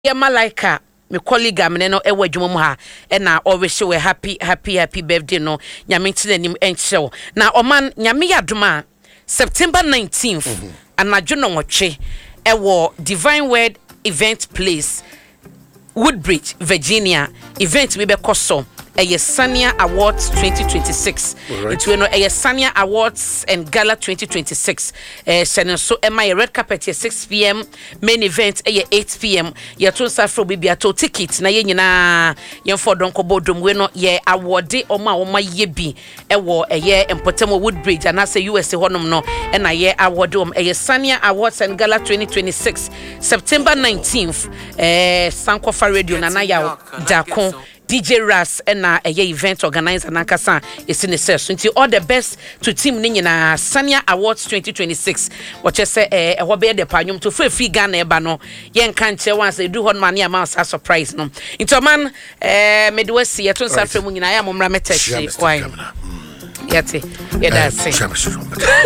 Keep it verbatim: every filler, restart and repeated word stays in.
ya Malaika me colleague amene no ewa dwuma mu ha e na always we happy happy happy birthday no nyame ntine nim enchew na oman nyame yadoma September nineteenth mm -hmm. anadwo no nwotwe ewo Divine Word Event Place Woodbridge Virginia event we be koso a Sania Awards twenty twenty-six. Right. It will a Sania Awards and Gala twenty twenty-six. Eh, so am I red carpet at six p m main event a eight p m Ya to safro bibi ato ticket na ye nyina yen for donko bodum we no ye award o ma o ma ye bi e wo e ye empotemo Woodbridge and as a U S A honum no e na ye award um a Sania Awards and Gala twenty twenty-six September nineteenth. Eh, Sankofa Radio na na ya Dakon D J Ras and a event organizer Nakasa is in the session. All the best to team Nina Sania Awards twenty twenty-six. What you say, eh, what be the panium to free free Ghana bano. Yen can't say once they do hot money amounts a surprise no. Into a man, eh, Midwest, yet on Saturday, I am on Rametesh. Why? Yet, yeah, that's it.